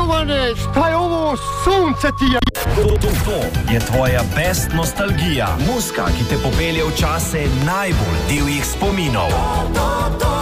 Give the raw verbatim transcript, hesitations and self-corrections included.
Ivane, šta je ovo, sunce ti je? To, to, to je tvoja best nostalgija. Muska, ki te popelje v čase najbolj divjih spominov. To, to, to.